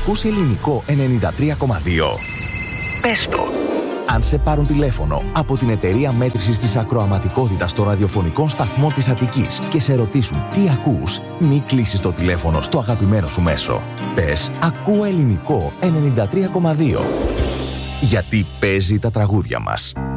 Ακούς ελληνικό 93,2. Πες το. Αν σε πάρουν τηλέφωνο από την εταιρεία μέτρησης της ακροαματικότητας των ραδιοφωνικών σταθμών της Αττικής και σε ρωτήσουν τι ακούς, μη κλείσεις το τηλέφωνο στο αγαπημένο σου μέσο. Πες «Ακούω ελληνικό 93,2». Γιατί παίζει τα τραγούδια μας.